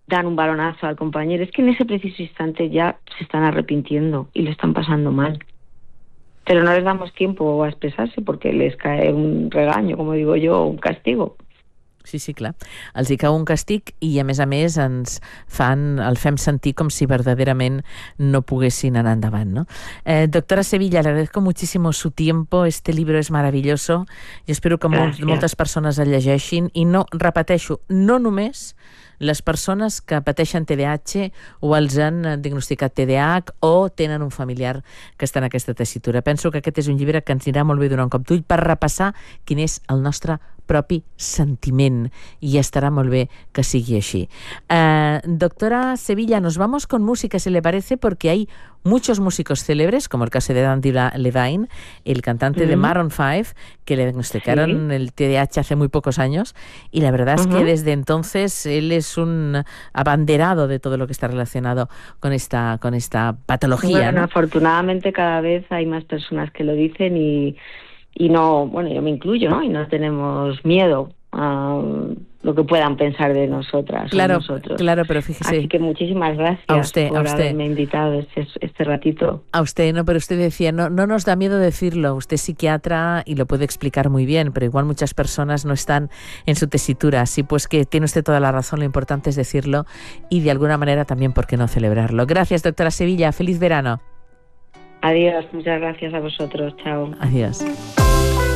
dan un balonazo al compañero, es que en ese preciso instante ya se están arrepintiendo y lo están pasando mal. Pero no les damos tiempo a expressar-se porque les cae un regaño, como digo yo, un castigo. Sí, sí, clar. Els hi cau un castig i, a més, el fem sentir com si verdaderament no poguessin anar endavant, ¿no? Doctora Sevilla, le agradezco muchísimo su tiempo. Este libro es maravilloso. Jo espero que moltes persones el llegeixin i no, repeteixo, no només les persones que pateixen TDAH o els han diagnosticat TDAH o tenen un familiar que està en aquesta tessitura. Penso que aquest és un llibre que ens anirà molt bé donar un cop d'ull per repassar quin és el nostre propi sentiment y estará muy bien que sigui així. Doctora Sevilla, nos vamos con música, si le parece, porque hay muchos músicos célebres, como el caso de Dan Levine, el cantante de Maroon 5, que le diagnosticaron el TDAH hace muy pocos años, y la verdad es que desde entonces él es un abanderado de todo lo que está relacionado con esta patología. Bueno, ¿no? Afortunadamente cada vez hay más personas que lo dicen y no, bueno, yo me incluyo, ¿no? Y no tenemos miedo a lo que puedan pensar de nosotras o nosotros. Claro, pero fíjese. Así que muchísimas gracias por haberme invitado este ratito. A usted, no, pero usted decía, no nos da miedo decirlo. Usted es psiquiatra y lo puede explicar muy bien, pero igual muchas personas no están en su tesitura. Así pues que tiene usted toda la razón, lo importante es decirlo y de alguna manera también, ¿por qué no celebrarlo? Gracias, doctora Sevilla. Feliz verano. Adiós, muchas gracias a vosotros. Chao. Adiós.